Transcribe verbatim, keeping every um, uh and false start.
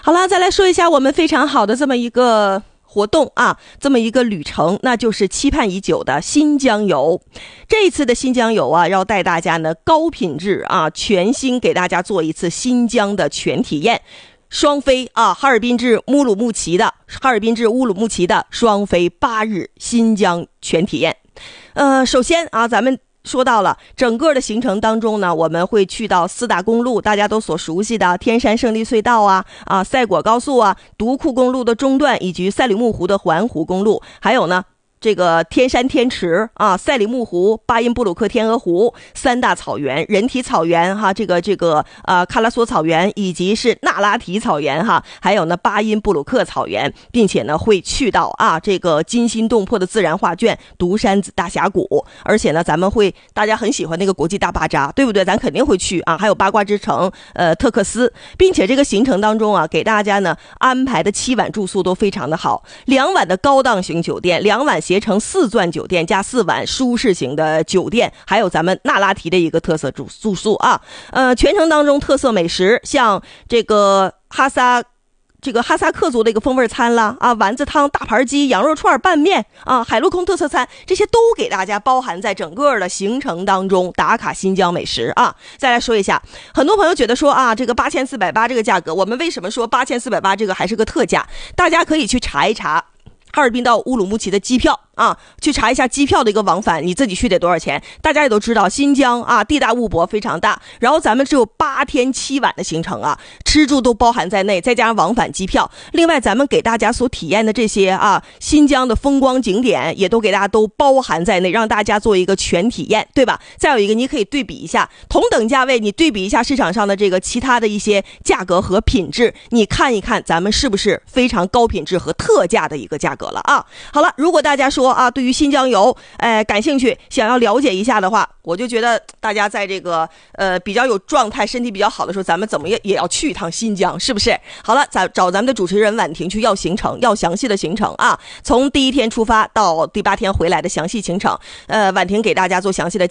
好了，再来说一下我们非常好的这么一个活动啊，这么一个旅程，那就是期盼已久的新疆游。这一次的新疆游啊，要带大家呢高品质啊，全新给大家做一次新疆的全体验。双飞啊，哈尔滨至乌鲁木齐的哈尔滨至乌鲁木齐的双飞八日新疆全体验。呃，首先啊，咱们说到了整个的行程当中呢，我们会去到四大公路，大家都所熟悉的天山胜利隧道啊、啊赛果高速啊、独库公路的中段，以及赛里木湖的环湖公路，还有呢这个天山天池啊、赛里木湖、巴音布鲁克天鹅湖三大草原、人体草原哈，这个这个呃喀拉索草原，以及是那拉提草原哈，还有呢巴音布鲁克草原，并且呢会去到啊这个惊心动魄的自然画卷独山子大峡谷，而且呢咱们会大家很喜欢那个国际大巴扎，对不对？咱肯定会去啊，还有八卦之城呃特克斯，并且这个行程当中啊给大家呢安排的七晚住宿都非常的好，两晚的高档型酒店，两晚携程四钻酒店加四晚舒适型的酒店，还有咱们那拉提的一个特色住住宿啊。呃，全程当中特色美食，像这个哈萨这个哈萨克族的一个风味餐啦啊，丸子汤、大盘鸡、羊肉串、拌面啊，海陆空特色餐，这些都给大家包含在整个的行程当中，打卡新疆美食啊。再来说一下，很多朋友觉得说啊，这个八千四百八这个价格，我们为什么说八千四百八这个还是个特价？大家可以去查一查哈尔滨到乌鲁木齐的机票啊，去查一下机票的一个往返，你自己去得多少钱？大家也都知道，新疆啊地大物博非常大，然后咱们只有八天七晚的行程啊，吃住都包含在内，再加上往返机票。另外，咱们给大家所体验的这些啊新疆的风光景点，也都给大家都包含在内，让大家做一个全体验，对吧？再有一个，你可以对比一下同等价位，你对比一下市场上的这个其他的一些价格和品质，你看一看咱们是不是非常高品质和特价的一个价格了啊？好了，如果大家说啊，对于新疆游，哎，感兴趣，想要了解一下的话，我就觉得大家在这个呃比较有状态、身体比较好的时候，咱们怎么也也要去一趟新疆，是不是？好了，咱找咱们的主持人婉婷去要行程，要详细的行程啊，从第一天出发到第八天回来的详细行程，呃，婉婷给大家做详细的